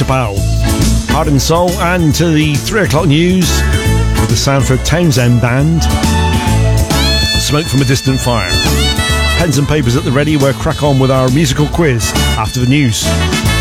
Peter Powell. Heart and Soul, and to the 3 o'clock news with the Sanford Townsend Band. Smoke from a Distant Fire. Pens and papers at the ready, we'll crack on with our musical quiz after the news.